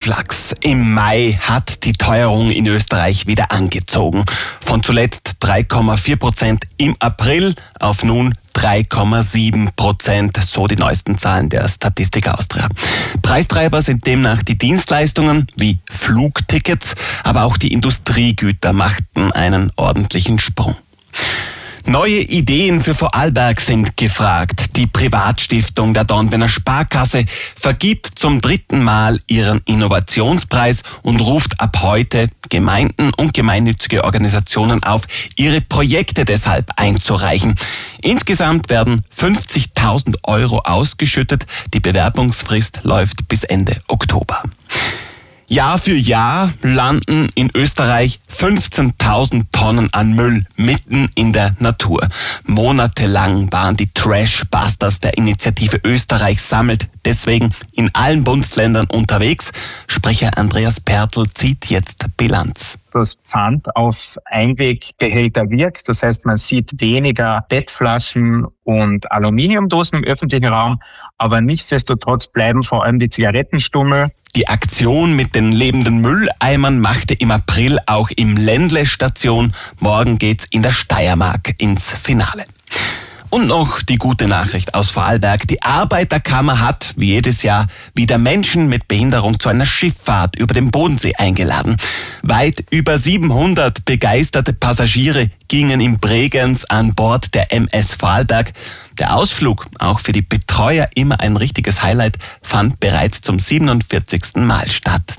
Zuschlags. Im Mai hat die Teuerung in Österreich wieder angezogen. Von zuletzt 3,4% im April auf nun 3,7%, so die neuesten Zahlen der Statistik Austria. Preistreiber sind demnach die Dienstleistungen wie Flugtickets, aber auch die Industriegüter machten einen ordentlichen Sprung. Neue Ideen für Vorarlberg sind gefragt. Die Privatstiftung der Dornbirner Sparkasse vergibt zum 3. Mal ihren Innovationspreis und ruft ab heute Gemeinden und gemeinnützige Organisationen auf, ihre Projekte deshalb einzureichen. Insgesamt werden 50.000 Euro ausgeschüttet. Die Bewerbungsfrist läuft bis Ende Oktober. Jahr für Jahr landen in Österreich 15.000 Tonnen an Müll mitten in der Natur. Monatelang waren die Trashbusters der Initiative Österreich sammelt deswegen in allen Bundesländern unterwegs. Sprecher Andreas Pertl zieht jetzt Bilanz. Das Pfand auf Einwegbehälter wirkt. Das heißt, man sieht weniger PET-Flaschen und Aluminiumdosen im öffentlichen Raum, aber nichtsdestotrotz bleiben vor allem die Zigarettenstummel. Die Aktion mit den lebenden Mülleimern machte im April auch im Ländle Station. Morgen geht's in der Steiermark ins Finale. Und noch die gute Nachricht aus Vorarlberg. Die Arbeiterkammer hat, wie jedes Jahr, wieder Menschen mit Behinderung zu einer Schifffahrt über den Bodensee eingeladen. Weit über 700 begeisterte Passagiere gingen in Bregenz an Bord der MS Vorarlberg. Der Ausflug, auch für die Betreuer immer ein richtiges Highlight, fand bereits zum 47. Mal statt.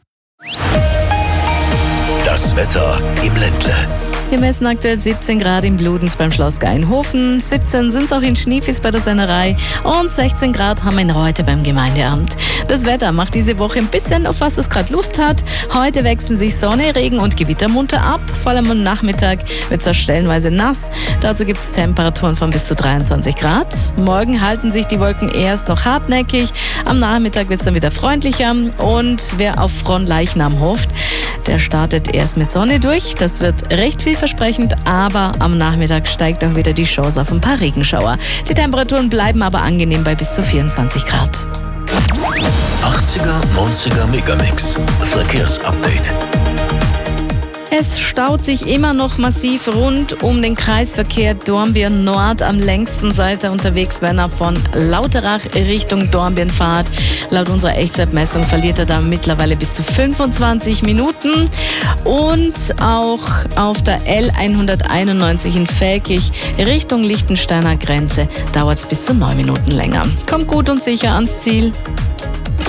Das Wetter im Ländle. Wir messen aktuell 17 Grad in Bludenz beim Schloss Gainhofen, 17 sind es auch in Schniefis bei der Sennerei und 16 Grad haben wir in Reute beim Gemeindeamt. Das Wetter macht diese Woche ein bisschen, auf was es gerade Lust hat. Heute wechseln sich Sonne, Regen und Gewitter munter ab. Vor allem am Nachmittag wird es stellenweise nass. Dazu gibt es Temperaturen von bis zu 23 Grad. Morgen halten sich die Wolken erst noch hartnäckig. Am Nachmittag wird es dann wieder freundlicher. Und wer auf Fronleichnam hofft, der startet erst mit Sonne durch. Das wird recht vielversprechend, aber am Nachmittag steigt auch wieder die Chance auf ein paar Regenschauer. Die Temperaturen bleiben aber angenehm bei bis zu 24 Grad. 80er, 90er Megamix. Verkehrsupdate. Es staut sich immer noch massiv rund um den Kreisverkehr Dornbirn Nord. Am längsten seid ihr unterwegs, wenn ihr von Lauterach Richtung Dornbirn fahrt. Laut unserer Echtzeitmessung verliert er da mittlerweile bis zu 25 Minuten. Und auch auf der L191 in Velkich Richtung Liechtensteiner Grenze dauert es bis zu 9 Minuten länger. Kommt gut und sicher ans Ziel.